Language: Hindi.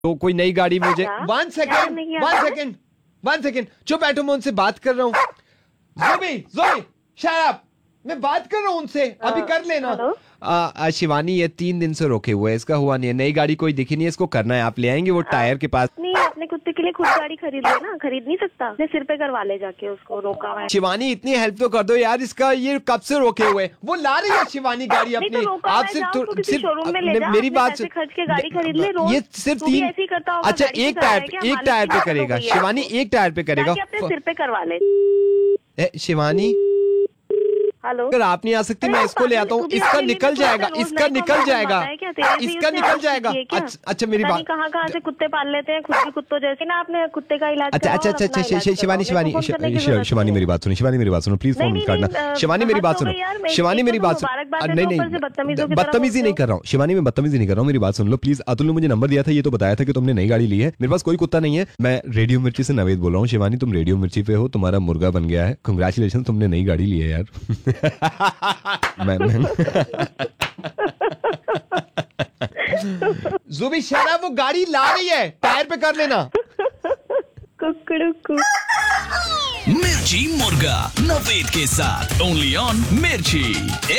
तो कोई नई गाड़ी मुझे। क्या? One second, one second, one second, चुप बैठो, मैं उनसे बात कर रहा हूँ। ज़ोबी, ज़ोबी, शट अप, मैं बात कर रहा हूँ उनसे, अभी कर लेना। शिवानी ये 3 दिन से रोके हुए है, इसका हुआ नहीं है, नई गाड़ी कोई दिखी नहीं है, इसको करना है, आप ले आएंगे वो टायर के पास? नहीं, अपने कुत्ते के लिए खुद गाड़ी खरीद ले ना, खरीद नहीं सकता? अपने सिर पे करवा ले जाके, उसको रोका हुआ है। शिवानी इतनी हेल्प तो कर दो यार, इसका ये कब से रोके हुए, वो ला रही है शिवानी गाड़ी अपनी। आप सिर्फ मेरी बात से खर्च के गाड़ी खरीद ले, ये सिर्फ 3। अच्छा, एक टायर पे करेगा शिवानी, एक टायर पे करेगा, अपने सिर पे करवा ले। शिवानी हेलो, अगर आप नहीं आ सकती मैं इसको ले आता हूँ, इसका निकल जाएगा, इसका निकल जाएगा, इसका निकल जाएगा। अच्छा मेरी बात, कहाँ से कुत्ते पाल लेते हैं, खुद भी कुत्तों जैसे ना, आपने कुत्ते का इलाज। अच्छा शिवानी मेरी बात सुनो, शिवानी मेरी बात सुनो, प्लीज फोन मत काटना। शिवानी मेरी बात सुनो, शिवानी मेरी बात सुनो, नहीं बदतमीजी नहीं कर रहा हूँ शिवानी, मैं बदतमीजी नहीं कर रहा हूँ, मेरी बात सुन लो प्लीज। अतुल ने मुझे नंबर दिया था, ये तो बताया था कि तुमने नई गाड़ी ली है, मेरे पास कोई कुत्ता नहीं है। मैं रेडियो मिर्ची से नवेद बोल रहा हूँ। शिवानी तुम रेडियो मिर्ची पे हो, तुम्हारा मुर्गा बन गया है, कंग्रेचुलेशन, तुमने नई गाड़ी ली है यार। ज़ोबी शरा, वो गाड़ी ला रही है, टायर पे कर लेना। कुकड़ू मिर्ची मुर्गा नवेद के साथ, ओनली ऑन मिर्ची।